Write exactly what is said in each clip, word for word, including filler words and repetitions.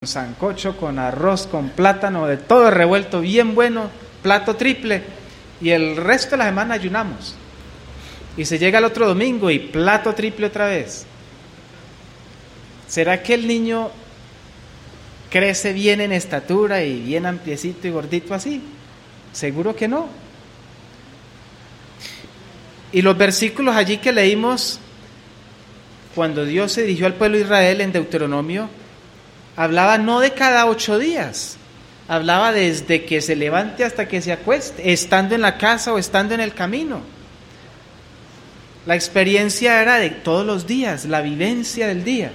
sancocho, con arroz, con plátano, de todo revuelto, bien bueno, plato triple, y el resto de la semana ayunamos. Y se llega el otro domingo y plato triple otra vez. ¿Será que el niño crece bien en estatura y bien ampliecito y gordito así? Seguro que no. Y los versículos allí que leímos, cuando Dios se dirigió al pueblo de Israel en Deuteronomio, hablaba no de cada ocho días, hablaba desde que se levante hasta que se acueste, estando en la casa o estando en el camino. La experiencia era de todos los días, la vivencia del día.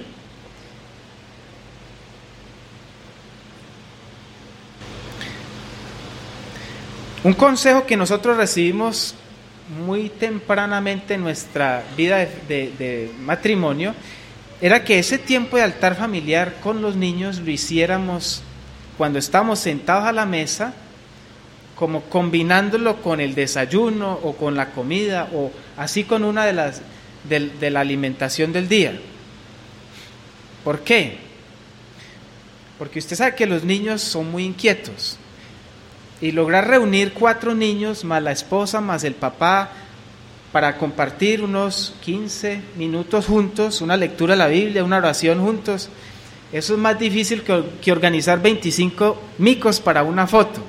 Un consejo que nosotros recibimos muy tempranamente en nuestra vida de, de, de matrimonio era que ese tiempo de altar familiar con los niños lo hiciéramos cuando estamos sentados a la mesa, como combinándolo con el desayuno o con la comida o así con una de las de, de la alimentación del día. ¿Por qué? Porque usted sabe que los niños son muy inquietos. Y lograr reunir cuatro niños, más la esposa, más el papá, para compartir unos quince minutos juntos, una lectura de la Biblia, una oración juntos, eso es más difícil que, que organizar veinticinco micos para una foto.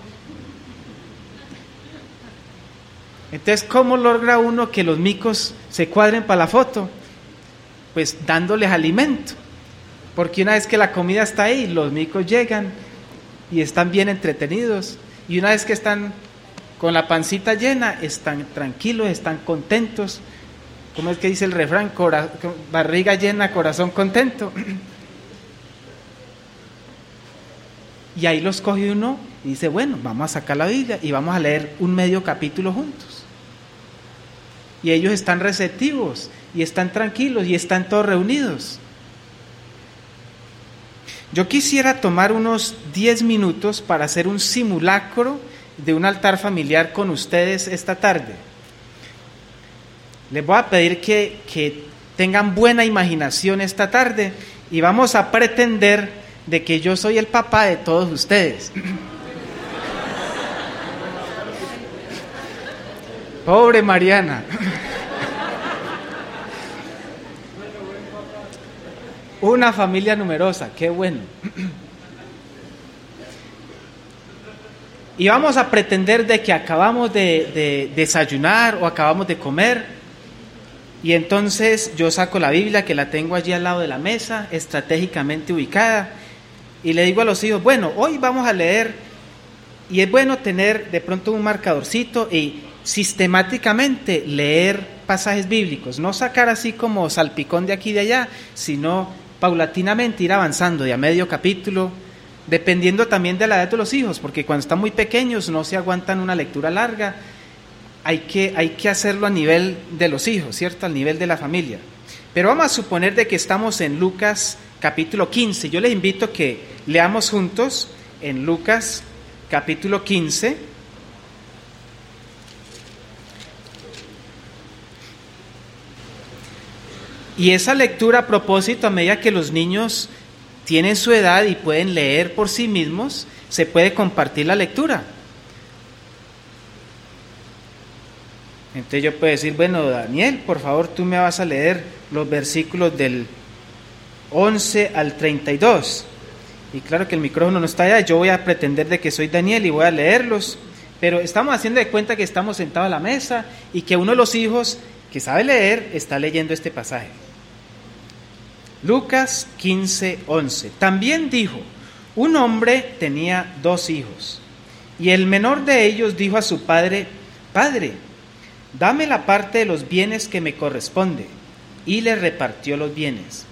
Entonces, ¿cómo logra uno que los micos se cuadren para la foto? Pues dándoles alimento, porque una vez que la comida está ahí, los micos llegan y están bien entretenidos. Y una vez que están con la pancita llena, están tranquilos, están contentos. ¿Cómo es que dice el refrán? Cora- barriga llena, corazón contento. Y ahí los coge uno y dice, bueno, vamos a sacar la Biblia y vamos a leer un medio capítulo juntos. Y ellos están receptivos, y están tranquilos, y están todos reunidos. Yo quisiera tomar unos diez minutos para hacer un simulacro de un altar familiar con ustedes esta tarde. Les voy a pedir que, que tengan buena imaginación esta tarde y vamos a pretender de que yo soy el papá de todos ustedes. Pobre Mariana. Una familia numerosa, qué bueno. Y vamos a pretender de que acabamos de, de desayunar o acabamos de comer, y entonces yo saco la Biblia, que la tengo allí al lado de la mesa, estratégicamente ubicada, y le digo a los hijos, bueno, hoy vamos a leer, y es bueno tener de pronto un marcadorcito y sistemáticamente leer pasajes bíblicos, no sacar así como salpicón de aquí y de allá, sino paulatinamente ir avanzando de a medio capítulo, dependiendo también de la edad de los hijos, porque cuando están muy pequeños no se aguantan una lectura larga, hay que, hay que hacerlo a nivel de los hijos, ¿cierto? Al nivel de la familia. Pero vamos a suponer de que estamos en Lucas capítulo quince. Yo les invito a que leamos juntos en Lucas capítulo quince. Y esa lectura, a propósito, a medida que los niños tienen su edad y pueden leer por sí mismos, se puede compartir la lectura. Entonces yo puedo decir, bueno, Daniel, por favor, tú me vas a leer los versículos del once al treinta y dos. Y claro que el micrófono no está allá, yo voy a pretender de que soy Daniel y voy a leerlos, pero estamos haciendo de cuenta que estamos sentados a la mesa y que uno de los hijos que sabe leer está leyendo este pasaje. Lucas quince, once. También dijo, un hombre tenía dos hijos, y el menor de ellos dijo a su padre, Padre, dame la parte de los bienes que me corresponde, y le repartió los bienes.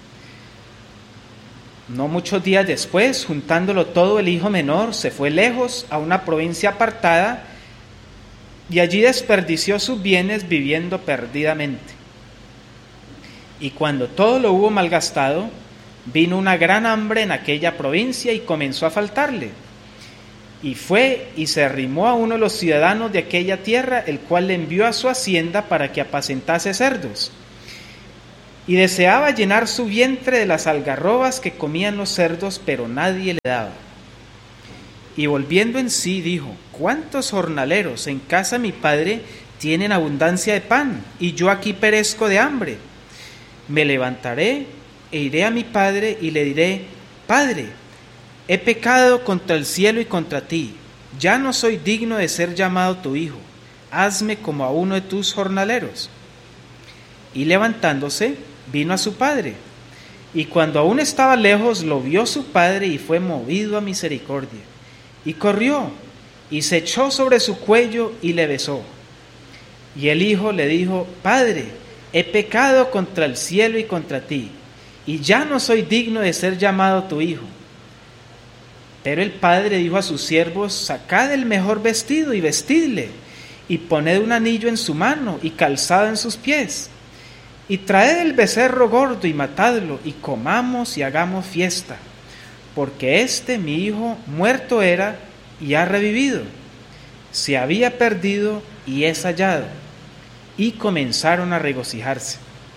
No muchos días después, juntándolo todo, el hijo menor se fue lejos a una provincia apartada, y allí desperdició sus bienes viviendo perdidamente. Y cuando todo lo hubo malgastado, vino una gran hambre en aquella provincia y comenzó a faltarle. Y fue y se arrimó a uno de los ciudadanos de aquella tierra, el cual le envió a su hacienda para que apacentase cerdos. y deseaba llenar su vientre de las algarrobas que comían los cerdos, pero nadie le daba. Y volviendo en sí dijo: ¿cuántos jornaleros en casa de mi padre tienen abundancia de pan, y yo aquí perezco de hambre? Me levantaré e iré a mi padre y le diré: Padre, he pecado contra el cielo y contra ti, ya no soy digno de ser llamado tu hijo, hazme como a uno de tus jornaleros. Y levantándose, vino a su padre, y cuando aún estaba lejos, lo vio su padre y fue movido a misericordia, y corrió, y se echó sobre su cuello y le besó. Y el hijo le dijo: Padre, he pecado contra el cielo y contra ti, y ya no soy digno de ser llamado tu hijo. Pero el padre dijo a sus siervos: sacad el mejor vestido y vestidle, y poned un anillo en su mano y calzado en sus pies, y traed el becerro gordo y matadlo, y comamos y hagamos fiesta, porque este mi hijo muerto era y ha revivido, se había perdido y es hallado. Y comenzaron a regocijarse.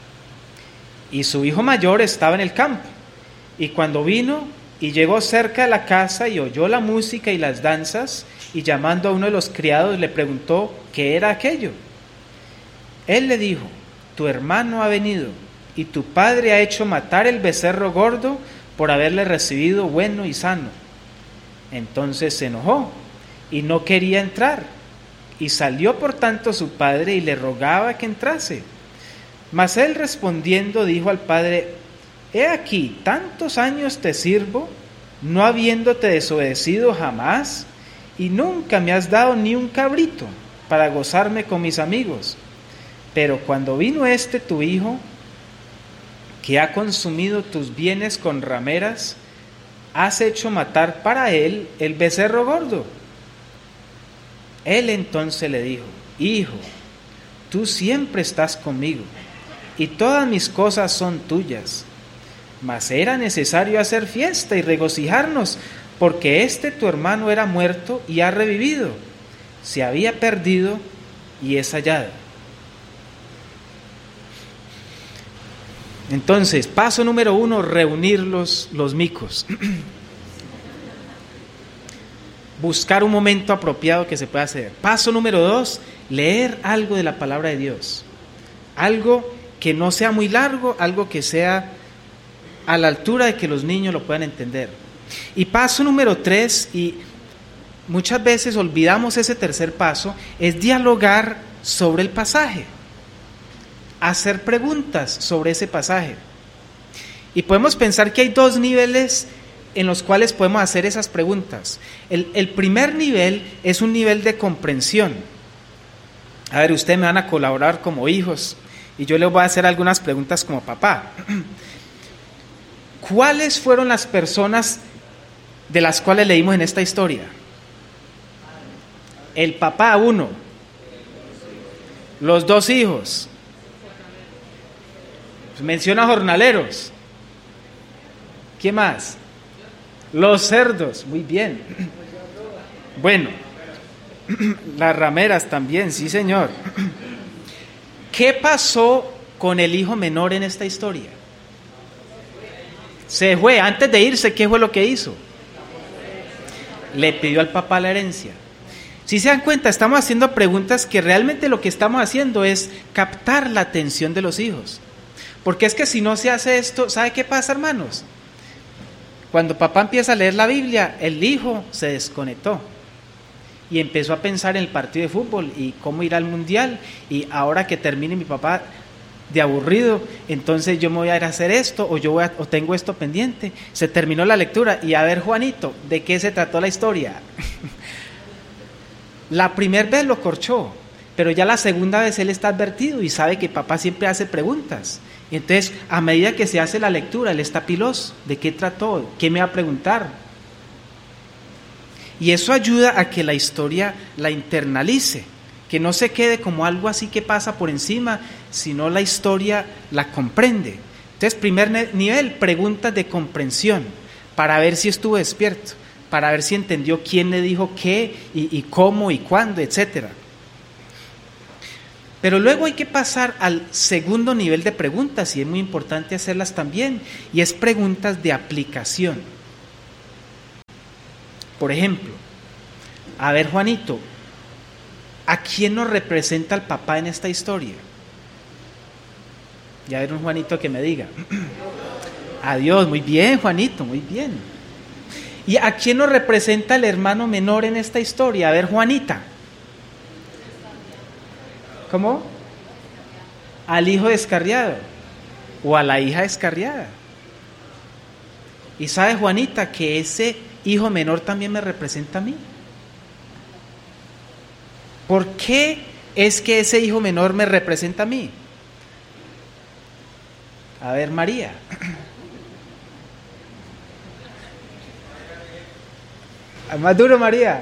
Y su hijo mayor estaba en el campo, y cuando vino y llegó cerca de la casa y oyó la música y las danzas, y llamando a uno de los criados le preguntó qué era aquello. Él le dijo: tu hermano ha venido, y tu padre ha hecho matar el becerro gordo por haberle recibido bueno y sano. Entonces se enojó y no quería entrar. Y salió por tanto su padre y le rogaba que entrase. Mas él respondiendo dijo al padre: he aquí, tantos años te sirvo, no habiéndote desobedecido jamás, y nunca me has dado ni un cabrito para gozarme con mis amigos. Pero cuando vino este tu hijo, que ha consumido tus bienes con rameras, has hecho matar para él el becerro gordo. Él entonces le dijo: hijo, tú siempre estás conmigo, y todas mis cosas son tuyas. Mas era necesario hacer fiesta y regocijarnos, porque este tu hermano era muerto y ha revivido, se había perdido y es hallado. Entonces, paso número uno: reunir los, los micos. Buscar un momento apropiado que se pueda hacer. Paso número dos: leer algo de la palabra de Dios. Algo que no sea muy largo, algo que sea a la altura de que los niños lo puedan entender. Y paso número tres, y muchas veces olvidamos ese tercer paso, es dialogar sobre el pasaje. Hacer preguntas sobre ese pasaje. Y podemos pensar que hay dos niveles en los cuales podemos hacer esas preguntas. El, el primer nivel es un nivel de comprensión. A ver, ustedes me van a colaborar como hijos y yo les voy a hacer algunas preguntas como papá. ¿Cuáles fueron las personas de las cuales leímos en esta historia? El papá, uno. Los dos hijos. Menciona jornaleros. ¿Qué más? Los cerdos, muy bien. Bueno, las rameras también, sí señor. ¿Qué pasó con el hijo menor en esta historia? Se fue, antes de irse, ¿qué fue lo que hizo? Le pidió al papá la herencia. Si se dan cuenta, estamos haciendo preguntas que realmente lo que estamos haciendo es captar la atención de los hijos. Porque es que si no se hace esto, ¿sabe qué pasa, hermanos? Cuando papá empieza a leer la Biblia, el hijo se desconectó y empezó a pensar en el partido de fútbol y cómo ir al mundial, y ahora que termine mi papá de aburrido, entonces yo me voy a ir a hacer esto, o yo voy a, o tengo esto pendiente. Se terminó la lectura y a ver, Juanito, ¿de qué se trató la historia? La primera vez lo corchó, pero ya la segunda vez él está advertido y sabe que papá siempre hace preguntas. Y entonces, a medida que se hace la lectura, él está piloso. ¿De qué trató? ¿Qué me va a preguntar? Y eso ayuda a que la historia la internalice, que no se quede como algo así que pasa por encima, sino la historia la comprende. Entonces, primer nivel, preguntas de comprensión, para ver si estuvo despierto, para ver si entendió quién le dijo qué, y, y cómo, y cuándo, etcétera. Pero luego hay que pasar al segundo nivel de preguntas, y es muy importante hacerlas también, y es preguntas de aplicación. Por ejemplo, a ver, Juanito, ¿a quién nos representa el papá en esta historia? Ya ver un Juanito que me diga. A Dios, muy bien, Juanito, muy bien. ¿Y a quién nos representa el hermano menor en esta historia? A ver, Juanita. ¿Cómo? Al hijo descarriado o a la hija descarriada. Y sabe, Juanita, que ese hijo menor también me representa a mí. ¿Por qué es que ese hijo menor me representa a mí? A ver, María. Más duro, María.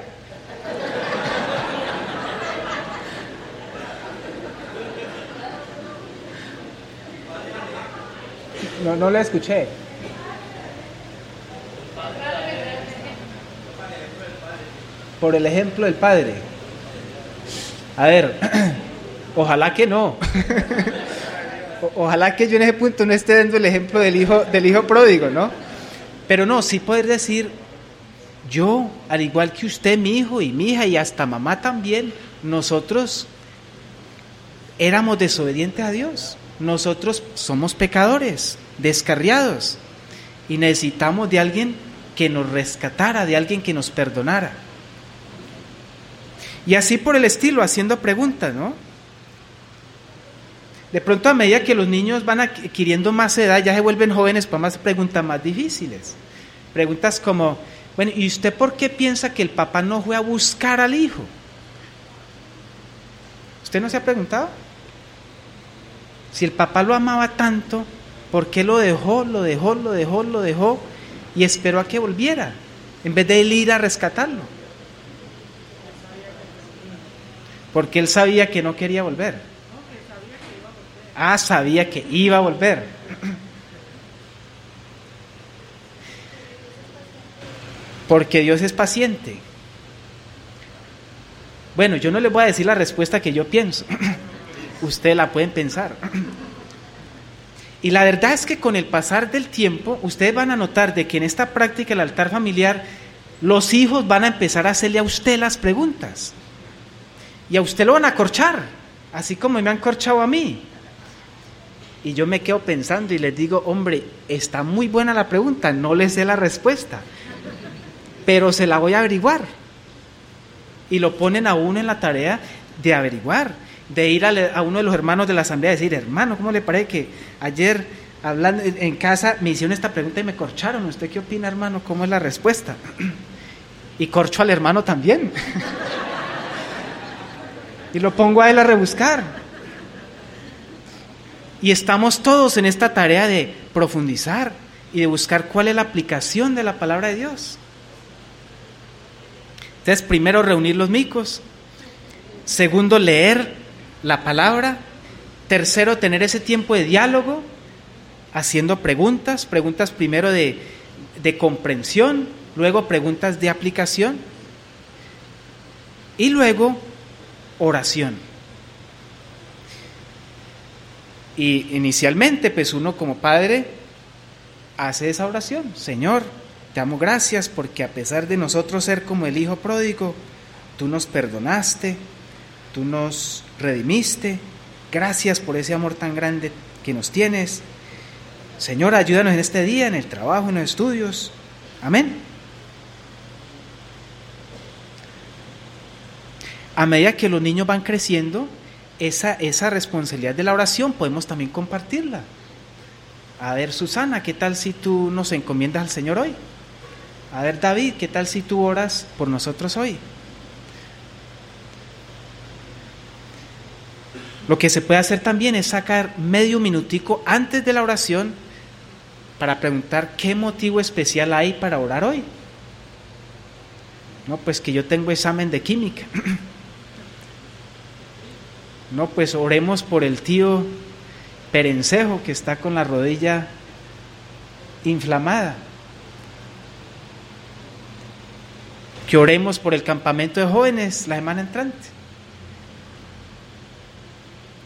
No, no la escuché. Por el ejemplo del padre. A ver, ojalá que no. Ojalá que yo en ese punto no esté dando el ejemplo del hijo, del hijo pródigo, ¿no? Pero no, sí poder decir, yo, al igual que usted, mi hijo y mi hija y hasta mamá también, nosotros éramos desobedientes a Dios. Nosotros somos pecadores, descarriados, y necesitamos de alguien que nos rescatara, de alguien que nos perdonara. Y así por el estilo, haciendo preguntas, ¿no? De pronto, a medida que los niños van adquiriendo más edad, ya se vuelven jóvenes para más preguntas más difíciles. Preguntas como, bueno, ¿y usted por qué piensa que el papá no fue a buscar al hijo? ¿Usted no se ha preguntado? Si el papá lo amaba tanto, ¿por qué lo dejó, lo dejó, lo dejó, lo dejó y esperó a que volviera, en vez de él ir a rescatarlo? Porque él sabía que no quería volver. Ah, sabía que iba a volver. Porque Dios es paciente. Bueno, yo no les voy a decir la respuesta que yo pienso. Ustedes la pueden pensar. Y la verdad es que con el pasar del tiempo, ustedes van a notar de que en esta práctica del altar familiar, los hijos van a empezar a hacerle a usted las preguntas. Y a usted lo van a acorchar, así como me han corchado a mí. Y yo me quedo pensando y les digo, hombre, está muy buena la pregunta, no les sé la respuesta, pero se la voy a averiguar. Y lo ponen a uno en la tarea de averiguar, de ir a, a uno de los hermanos de la asamblea y decir, hermano, ¿cómo le parece que ayer hablando en casa me hicieron esta pregunta y me corcharon? ¿Usted qué opina, hermano? ¿Cómo es la respuesta? Y corcho al hermano también. Y lo pongo a él a rebuscar. Y estamos todos en esta tarea de profundizar y de buscar cuál es la aplicación de la palabra de Dios. Entonces, primero, reunir los micos. Segundo, leer la palabra. Tercero, tener ese tiempo de diálogo, haciendo preguntas. Preguntas primero de, de comprensión, luego preguntas de aplicación. Y luego, oración. Y inicialmente, pues uno como padre hace esa oración. Señor, te damos gracias porque a pesar de nosotros ser como el hijo pródigo, tú nos perdonaste, tú nos redimiste. Gracias por ese amor tan grande que nos tienes. Señor, ayúdanos en este día, en el trabajo, en los estudios. Amén. A medida que los niños van creciendo, esa, esa responsabilidad de la oración podemos también compartirla. A ver, Susana, ¿qué tal si tú nos encomiendas al Señor hoy? A ver, David, ¿qué tal si tú oras por nosotros hoy? Lo que se puede hacer también es sacar medio minutico antes de la oración para preguntar qué motivo especial hay para orar hoy. No, pues que yo tengo examen de química. No, pues oremos por el tío Perencejo que está con la rodilla inflamada. Que oremos por el campamento de jóvenes la semana entrante.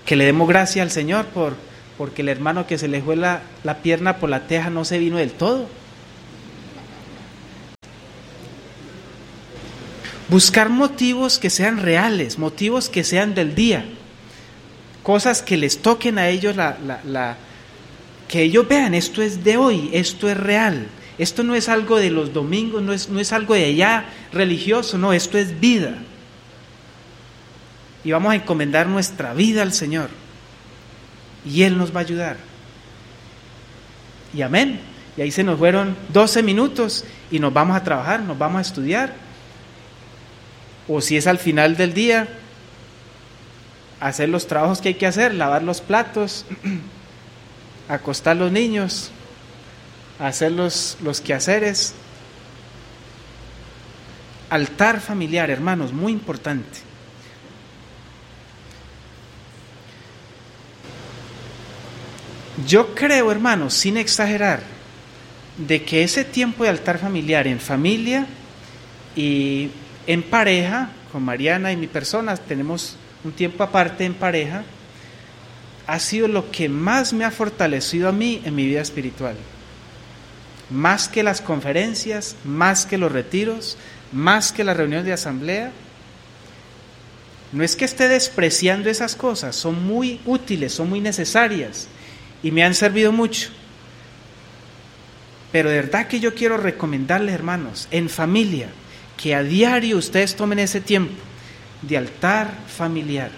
Que le demos gracias al Señor por, porque el hermano que se le fue la, la pierna por la teja no se vino del todo. Buscar motivos que sean reales, motivos que sean del día, cosas que les toquen a ellos, la, la, la, que ellos vean, esto es de hoy, esto es real, esto no es algo de los domingos, no es, no es algo de allá religioso, no, esto es vida. Y vamos a encomendar nuestra vida al Señor, y Él nos va a ayudar. Y amén. Y ahí se nos fueron doce minutos y nos vamos a trabajar, nos vamos a estudiar. O si es al final del día, hacer los trabajos que hay que hacer, lavar los platos, acostar los niños, hacer los, los quehaceres. Altar familiar, hermanos, muy importante. Yo creo, hermanos, sin exagerar, de que ese tiempo de altar familiar en familia y en pareja, con Mariana y mi persona, tenemos un tiempo aparte en pareja, ha sido lo que más me ha fortalecido a mí en mi vida espiritual. Más que las conferencias, más que los retiros, más que las reuniones de asamblea. No es que esté despreciando esas cosas, son muy útiles, son muy necesarias y me han servido mucho. Pero de verdad que yo quiero recomendarles, hermanos, en familia, que a diario ustedes tomen ese tiempo de altar familiar.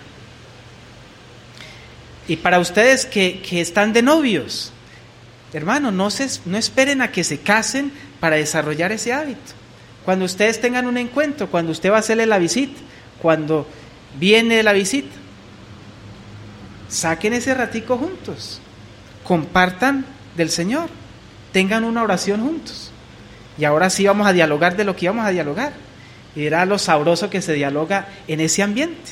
Y para ustedes que, que están de novios, hermanos, no, se, no esperen a que se casen para desarrollar ese hábito. Cuando ustedes tengan un encuentro, cuando usted va a hacerle la visita, cuando viene la visita, saquen ese ratico juntos, compartan del Señor, tengan una oración juntos. Y ahora sí vamos a dialogar de lo que íbamos a dialogar. Y era lo sabroso que se dialoga en ese ambiente.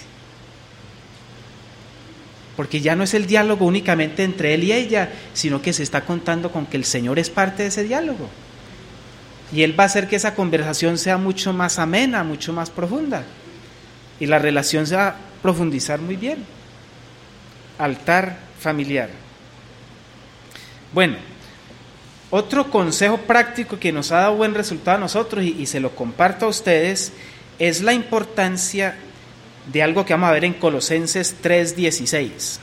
Porque ya no es el diálogo únicamente entre él y ella, sino que se está contando con que el Señor es parte de ese diálogo. Y Él va a hacer que esa conversación sea mucho más amena, mucho más profunda. Y la relación se va a profundizar muy bien. Altar familiar. Bueno, otro consejo práctico que nos ha dado buen resultado a nosotros y, y se lo comparto a ustedes es la importancia de algo que vamos a ver en Colosenses tres dieciséis.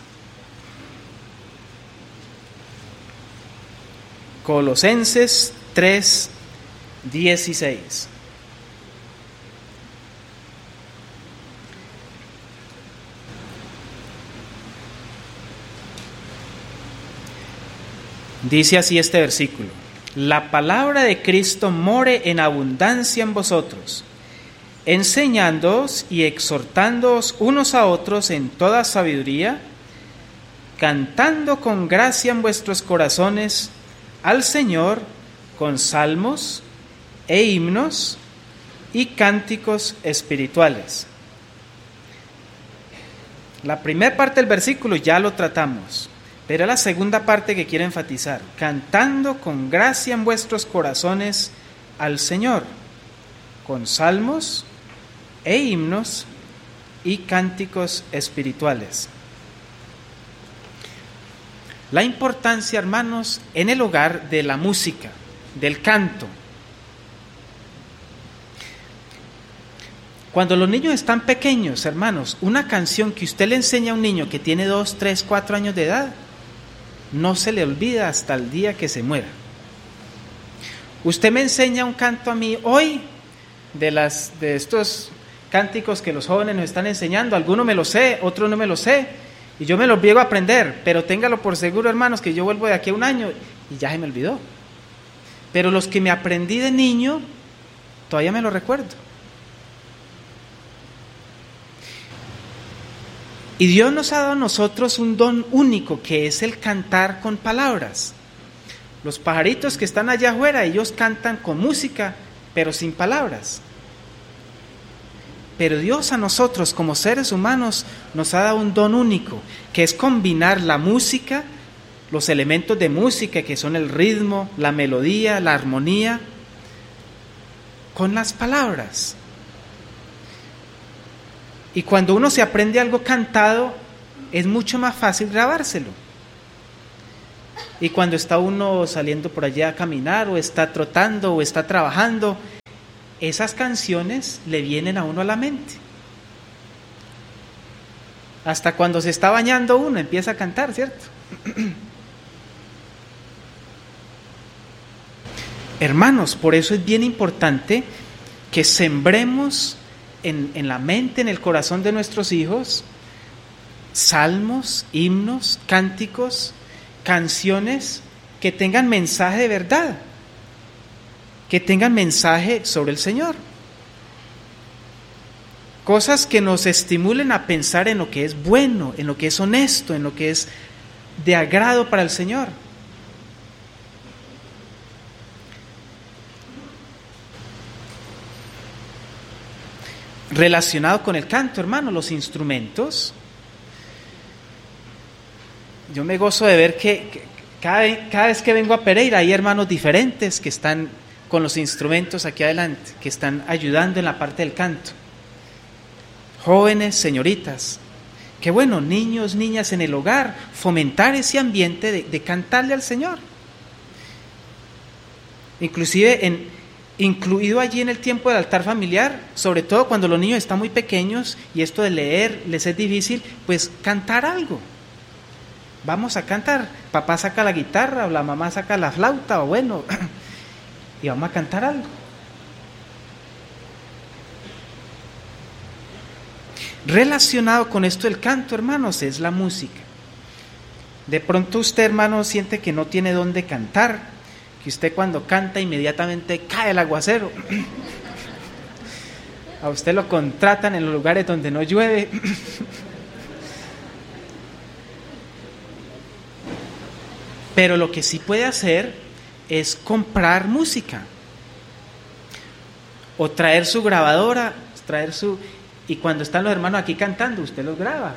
Colosenses tres dieciséis. Dice así este versículo: la palabra de Cristo more en abundancia en vosotros, enseñándoos y exhortándoos unos a otros en toda sabiduría, cantando con gracia en vuestros corazones al Señor con salmos e himnos y cánticos espirituales. La primera parte del versículo ya lo tratamos, pero la segunda parte que quiero enfatizar: cantando con gracia en vuestros corazones al Señor, con salmos e himnos y cánticos espirituales. La importancia, hermanos, en el hogar de la música, del canto. Cuando los niños están pequeños, hermanos, una canción que usted le enseña a un niño que tiene dos, tres, cuatro años de edad, no se le olvida hasta el día que se muera. Usted me enseña un canto a mí hoy, de, las, de estos cánticos que los jóvenes nos están enseñando, algunos me los sé, otros no me los sé, y yo me los llego a aprender, pero téngalo por seguro, hermanos, que yo vuelvo de aquí a un año y ya se me olvidó. Pero los que me aprendí de niño, todavía me los recuerdo. Y Dios nos ha dado a nosotros un don único, que es el cantar con palabras. Los pajaritos que están allá afuera, ellos cantan con música, pero sin palabras. Pero Dios a nosotros como seres humanos nos ha dado un don único, que es combinar la música, los elementos de música que son el ritmo, la melodía, la armonía, con las palabras. Y cuando uno se aprende algo cantado, es mucho más fácil grabárselo. Y cuando está uno saliendo por allá a caminar, o está trotando, o está trabajando, esas canciones le vienen a uno a la mente. Hasta cuando se está bañando uno empieza a cantar, ¿cierto? Hermanos, por eso es bien importante que sembremos en, en la mente, en el corazón de nuestros hijos, salmos, himnos, cánticos, canciones que tengan mensaje de verdad, que tengan mensaje sobre el Señor. Cosas que nos estimulen a pensar en lo que es bueno, en lo que es honesto, en lo que es de agrado para el Señor. Relacionado con el canto, hermano, los instrumentos. Yo me gozo de ver que, que cada, vez, cada vez que vengo a Pereira hay hermanos diferentes que están con los instrumentos aquí adelante, que están ayudando en la parte del canto. Jóvenes, señoritas, qué bueno, niños, niñas en el hogar, fomentar ese ambiente de, de cantarle al Señor. Inclusive en, incluido allí en el tiempo del altar familiar, sobre todo cuando los niños están muy pequeños y esto de leer les es difícil, pues cantar algo. Vamos a cantar, papá saca la guitarra o la mamá saca la flauta o bueno, y vamos a cantar algo. Relacionado con esto del canto, hermanos, es la música. De pronto usted, hermano, siente que no tiene dónde cantar, que usted cuando canta inmediatamente cae el aguacero. A usted lo contratan en los lugares donde no llueve. Pero lo que sí puede hacer es comprar música o traer su grabadora, traer su... y cuando están los hermanos aquí cantando, usted los graba.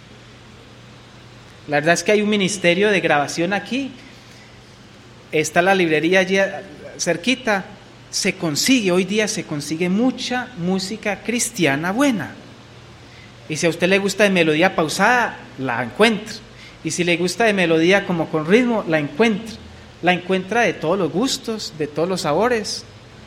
La verdad es que hay un ministerio de grabación aquí, está la librería allí cerquita, se consigue, hoy día se consigue mucha música cristiana buena. Y si a usted le gusta de melodía pausada, la encuentra. Y si le gusta de melodía como con ritmo, la encuentra. La encuentra de todos los gustos, de todos los sabores.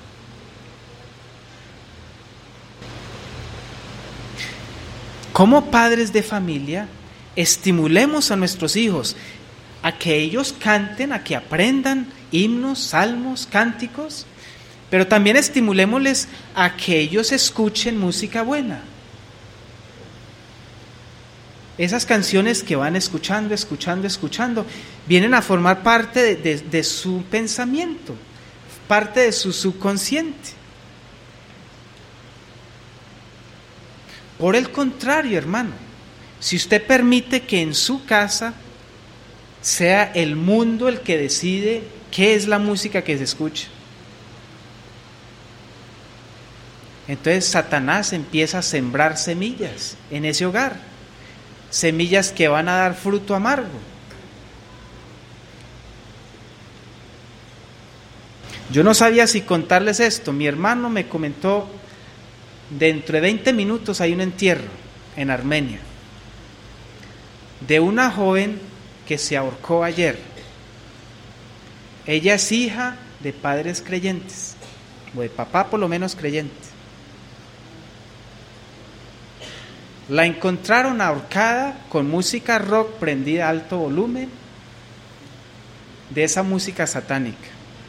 Como padres de familia, estimulemos a nuestros hijos a que ellos canten, a que aprendan himnos, salmos, cánticos, pero también estimulémosles a que ellos escuchen música buena. Esas canciones que van escuchando, escuchando, escuchando, vienen a formar parte de, de, de su pensamiento, parte de su subconsciente. Por el contrario, hermano, si usted permite que en su casa sea el mundo el que decide qué es la música que se escucha, entonces Satanás empieza a sembrar semillas en ese hogar. Semillas que van a dar fruto amargo. Yo no sabía si contarles esto. Mi hermano me comentó, dentro de veinte minutos hay un entierro en Armenia de una joven que se ahorcó ayer. Ella es hija de padres creyentes, o de papá por lo menos creyente. La encontraron ahorcada con música rock prendida a alto volumen, de esa música satánica.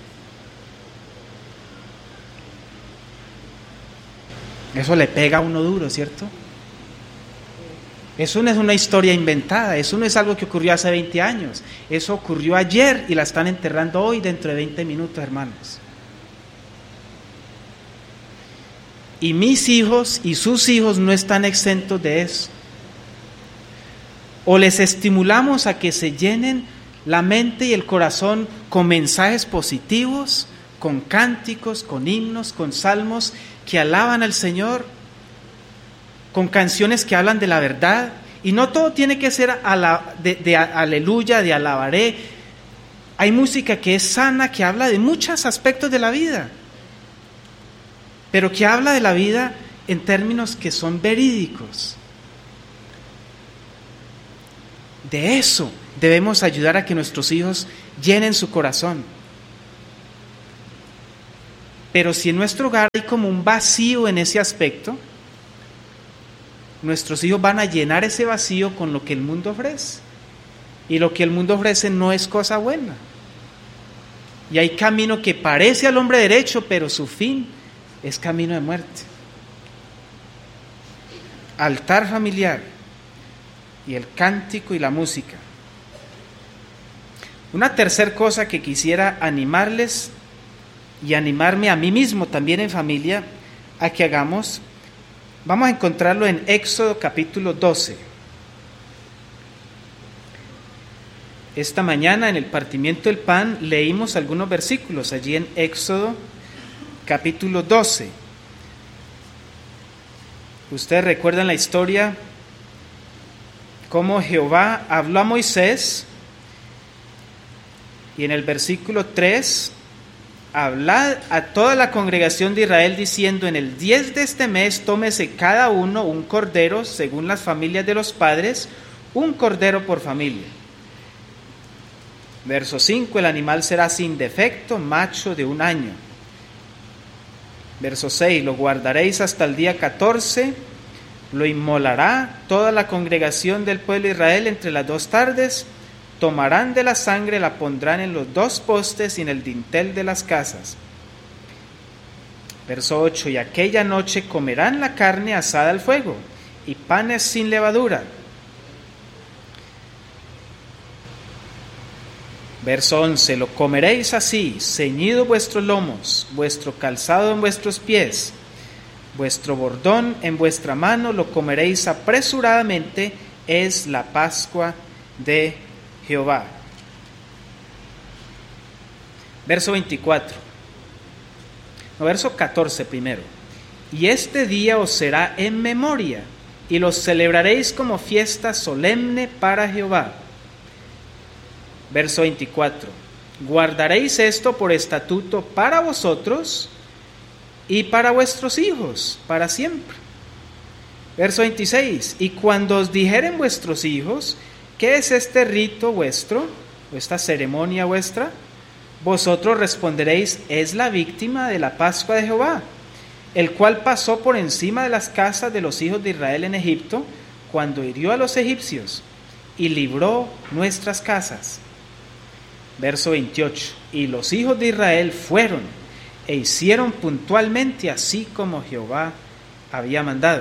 Eso le pega a uno duro, ¿cierto? Eso no es una historia inventada, eso no es algo que ocurrió hace veinte años, eso ocurrió ayer y la están enterrando hoy dentro de veinte minutos, hermanos. Y mis hijos y sus hijos no están exentos de eso. O les estimulamos a que se llenen la mente y el corazón con mensajes positivos, con cánticos, con himnos, con salmos que alaban al Señor, con canciones que hablan de la verdad. Y no todo tiene que ser a la, de, de aleluya, de alabaré. Hay música que es sana, que habla de muchos aspectos de la vida, pero que habla de la vida en términos que son verídicos. de eso debemos ayudar a que nuestros hijos llenen su corazón. Pero si en nuestro hogar hay como un vacío en ese aspecto, nuestros hijos van a llenar ese vacío con lo que el mundo ofrece. Y lo que el mundo ofrece no es cosa buena. Y hay camino que parece al hombre derecho, pero su fin es camino de muerte. Altar familiar y el cántico y la música. Una tercera cosa que quisiera animarles y animarme a mí mismo también en familia a que hagamos, vamos a encontrarlo en Éxodo capítulo doce. Esta mañana en el partimiento del pan leímos algunos versículos allí en Éxodo capítulo doce. Ustedes recuerdan la historia, cómo Jehová habló a Moisés y en el versículo tres, hablad a toda la congregación de Israel diciendo, en el diez de este mes tómese cada uno un cordero según las familias de los padres, un cordero por familia. Verso cinco, el animal será sin defecto, macho de un año. Verso seis, lo guardaréis hasta el día catorce, lo inmolará toda la congregación del pueblo de Israel entre las dos tardes, tomarán de la sangre, la pondrán en los dos postes y en el dintel de las casas. Verso ocho, y aquella noche comerán la carne asada al fuego y panes sin levadura. Verso once, lo comeréis así, ceñido vuestros lomos, vuestro calzado en vuestros pies, vuestro bordón en vuestra mano, lo comeréis apresuradamente, es la Pascua de Jehová. Verso veinticuatro, no, verso catorce primero. Y este día os será en memoria, y los celebraréis como fiesta solemne para Jehová. Verso veinticuatro, guardaréis esto por estatuto para vosotros y para vuestros hijos, para siempre. Verso veintiséis, y cuando os dijeren vuestros hijos, ¿qué es este rito vuestro, o esta ceremonia vuestra? Vosotros responderéis, es la víctima de la Pascua de Jehová, el cual pasó por encima de las casas de los hijos de Israel en Egipto, cuando hirió a los egipcios, y libró nuestras casas. Verso veintiocho, y los hijos de Israel fueron e hicieron puntualmente así como Jehová había mandado.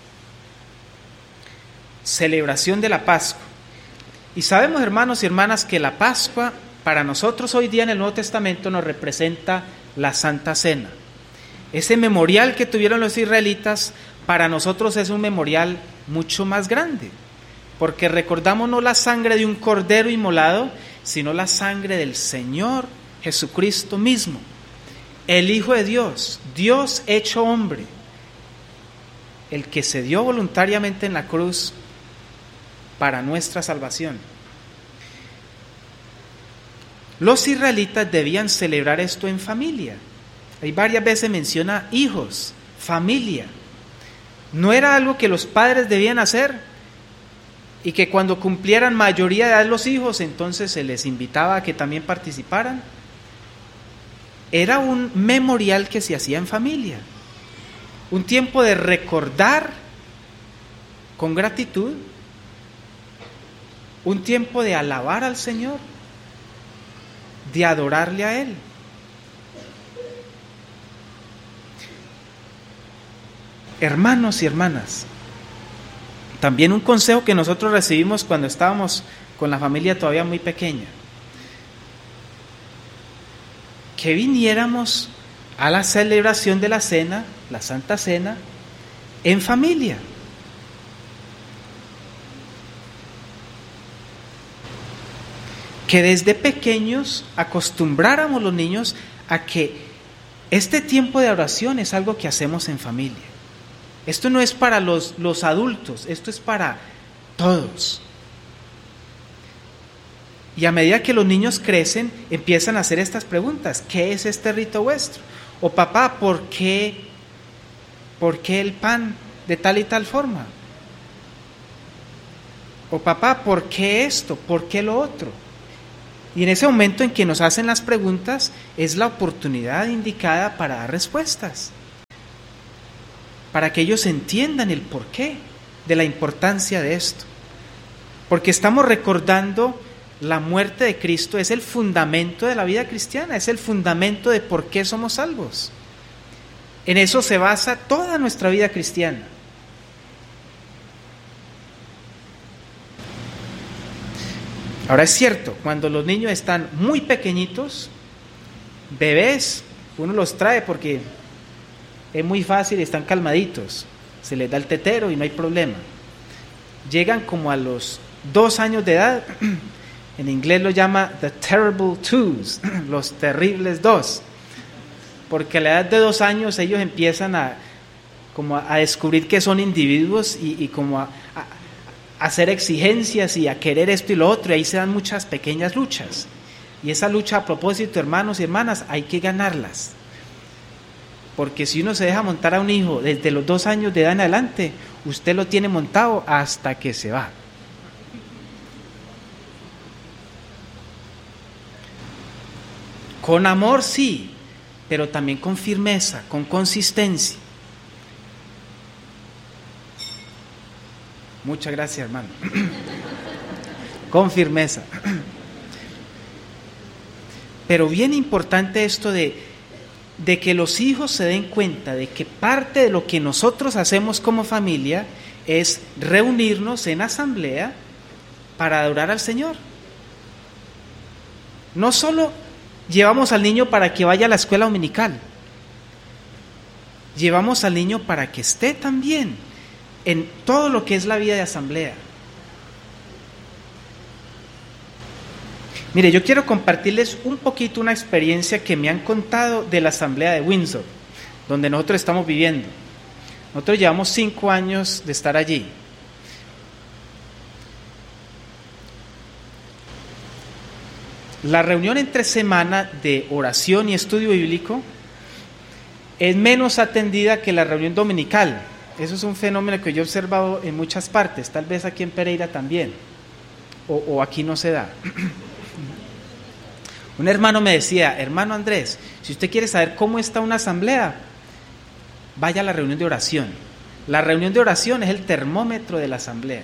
Celebración de la Pascua. Y sabemos, hermanos y hermanas, que la Pascua para nosotros hoy día en el Nuevo Testamento nos representa la Santa Cena. Ese memorial que tuvieron los israelitas para nosotros es un memorial mucho más grande, porque recordamos no la sangre de un cordero inmolado, sino la sangre del Señor Jesucristo mismo, el Hijo de Dios, Dios hecho hombre, el que se dio voluntariamente en la cruz para nuestra salvación. Los israelitas debían celebrar esto en familia. Hay varias veces menciona hijos, familia. No era algo que los padres debían hacer, y que cuando cumplieran mayoría de edad los hijos, entonces se les invitaba a que también participaran. Era un memorial que se hacía en familia, un tiempo de recordar con gratitud, un tiempo de alabar al Señor, de adorarle a Él. Hermanos y hermanas, también un consejo que nosotros recibimos cuando estábamos con la familia todavía muy pequeña, que viniéramos a la celebración de la cena, la Santa Cena, en familia. Que desde pequeños acostumbráramos los niños a que este tiempo de oración es algo que hacemos en familia. Esto no es para los, los adultos, esto es para todos. Y a medida que los niños crecen, empiezan a hacer estas preguntas. ¿Qué es este rito vuestro? O papá, ¿por qué, ¿por qué el pan de tal y tal forma? O papá, ¿por qué esto? ¿Por qué lo otro? Y en ese momento en que nos hacen las preguntas es la oportunidad indicada para dar respuestas, para que ellos entiendan el porqué de la importancia de esto. Porque estamos recordando la muerte de Cristo, es el fundamento de la vida cristiana, es el fundamento de por qué somos salvos. En eso se basa toda nuestra vida cristiana. Ahora es cierto, cuando los niños están muy pequeñitos, bebés, uno los trae porque es muy fácil, están calmaditos, se les da el tetero y no hay problema. Llegan como a los dos años de edad, en inglés lo llama the terrible twos, los terribles dos, porque a la edad de dos años ellos empiezan a, como a, a descubrir que son individuos y, y como a, a hacer exigencias y a querer esto y lo otro, y ahí se dan muchas pequeñas luchas. Y esa lucha, a propósito, hermanos y hermanas, hay que ganarlas. Porque si uno se deja montar a un hijo desde los dos años de edad en adelante, usted lo tiene montado hasta que se va. Con amor sí, pero también con firmeza, con consistencia. Muchas gracias, hermano. Con firmeza. Pero bien importante esto de, de que los hijos se den cuenta de que parte de lo que nosotros hacemos como familia es reunirnos en asamblea para adorar al Señor. No solo llevamos al niño para que vaya a la escuela dominical, llevamos al niño para que esté también en todo lo que es la vida de asamblea. Mire, yo quiero compartirles un poquito una experiencia que me han contado de la asamblea de Windsor, donde nosotros estamos viviendo. Nosotros llevamos cinco años de estar allí. La reunión entre semana de oración y estudio bíblico es menos atendida que la reunión dominical. Eso es un fenómeno que yo he observado en muchas partes, tal vez aquí en Pereira también, o, o aquí no se da. Un hermano me decía, hermano Andrés, si usted quiere saber cómo está una asamblea, vaya a la reunión de oración. La reunión de oración es el termómetro de la asamblea.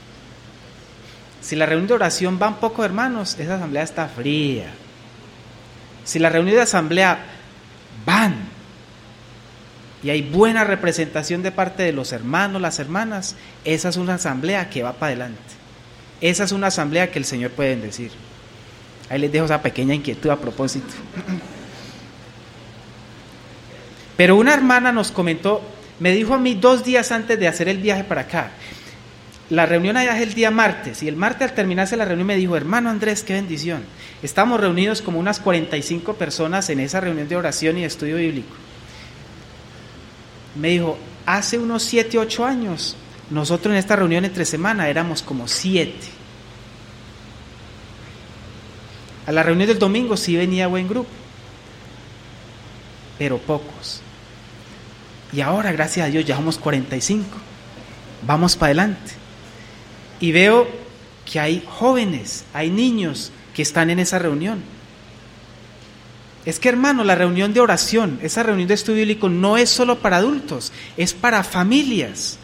Si la reunión de oración van pocos hermanos, esa asamblea está fría. Si la reunión de asamblea van y hay buena representación de parte de los hermanos, las hermanas, esa es una asamblea que va para adelante. Esa es una asamblea que el Señor puede bendecir. Ahí les dejo esa pequeña inquietud a propósito. Pero una hermana nos comentó, me dijo a mí dos días antes de hacer el viaje para acá, la reunión allá es el día martes, y el martes al terminarse la reunión me dijo, hermano Andrés, qué bendición. Estamos reunidos como unas cuarenta y cinco personas en esa reunión de oración y de estudio bíblico. Me dijo, hace unos siete, ocho años, nosotros en esta reunión entre semana éramos como siete. A la reunión del domingo sí venía buen grupo, pero pocos. Y ahora, gracias a Dios, ya somos cuarenta y cinco. Vamos para adelante. Y veo que hay jóvenes, hay niños que están en esa reunión. Es que, hermano, la reunión de oración, esa reunión de estudio bíblico no es solo para adultos, es para familias.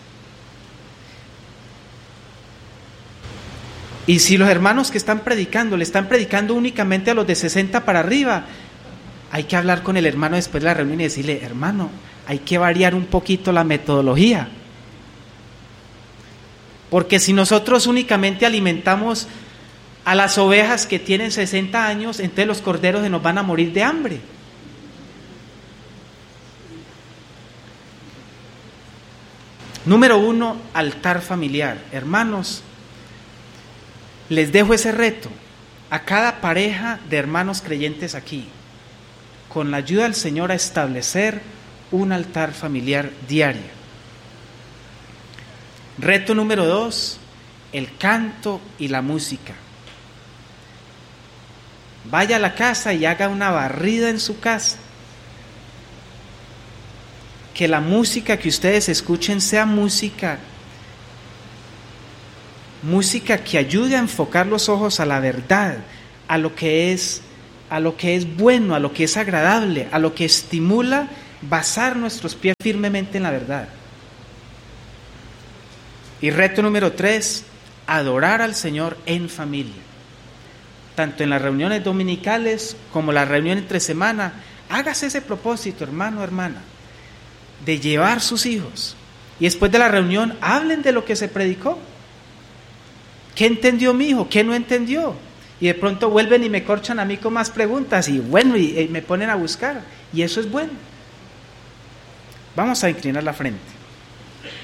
Y si los hermanos que están predicando, le están predicando únicamente a los de sesenta para arriba, hay que hablar con el hermano después de la reunión y decirle, hermano, hay que variar un poquito la metodología. Porque si nosotros únicamente alimentamos a las ovejas que tienen sesenta años, entonces los corderos se nos van a morir de hambre. Número uno, altar familiar. Hermanos, les dejo ese reto a cada pareja de hermanos creyentes aquí, con la ayuda del Señor, a establecer un altar familiar diario. Reto número dos, el canto y la música. Vaya a la casa y haga una barrida en su casa. Que la música que ustedes escuchen sea música música que ayude a enfocar los ojos a la verdad, a lo que es, a lo que es bueno, a lo que es agradable, a lo que estimula basar nuestros pies firmemente en la verdad. Y reto número tres, adorar al Señor en familia. Tanto en las reuniones dominicales como las reuniones entre semana, hágase ese propósito, hermano, hermana, de llevar sus hijos. Y después de la reunión, hablen de lo que se predicó. ¿Qué entendió mi hijo? ¿Qué no entendió? Y de pronto vuelven y me corchan a mí con más preguntas y bueno, y, y me ponen a buscar. Y eso es bueno. Vamos a inclinar la frente.